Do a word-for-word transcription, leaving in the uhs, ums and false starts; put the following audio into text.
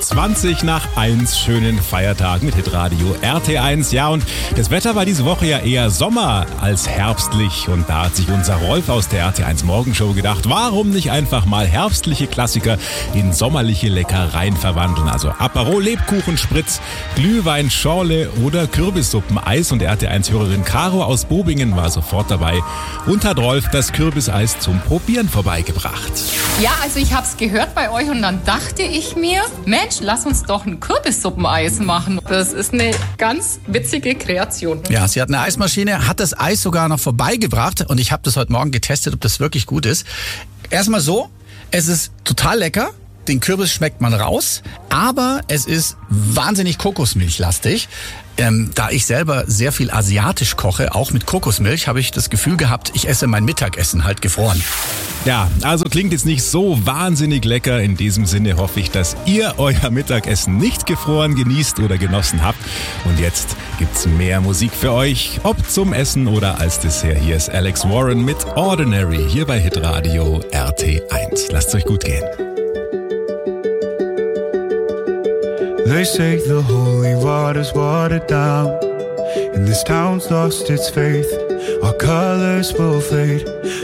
zwanzig nach eins. Schönen Feiertag mit Hitradio R T eins. Ja, und das Wetter war diese Woche ja eher Sommer als herbstlich. Und da hat sich unser Rolf aus der R T eins Morgenshow gedacht, warum nicht einfach mal herbstliche Klassiker in sommerliche Leckereien verwandeln. Also Aperol, Lebkuchen, Spritz, Glühwein, Schorle oder Kürbissuppeneis. Und R T eins-Hörerin Caro aus Bobingen war sofort dabei und hat Rolf das Kürbiseis zum Probieren vorbeigebracht. Ja, also ich hab's gehört bei euch und dann dachte ich mir, Mensch, lass uns doch ein Kürbissuppeneis machen. Das ist eine ganz witzige Kreation. Ja, sie hat eine Eismaschine, hat das Eis sogar noch vorbeigebracht und ich habe das heute Morgen getestet, ob das wirklich gut ist. Erstmal so, es ist total lecker. Den Kürbis schmeckt man raus, aber es ist wahnsinnig kokosmilchlastig. Ähm, da ich selber sehr viel asiatisch koche, auch mit Kokosmilch, habe ich das Gefühl gehabt, ich esse mein Mittagessen halt gefroren. Ja, also klingt jetzt nicht so wahnsinnig lecker. In diesem Sinne hoffe ich, dass ihr euer Mittagessen nicht gefroren genießt oder genossen habt. Und jetzt gibt's mehr Musik für euch, ob zum Essen oder als Dessert. Hier ist Alex Warren mit Ordinary, hier bei Hitradio R T eins. Lasst's euch gut gehen. They say the holy water's watered down, and this town's lost its faith. Our colors will fade.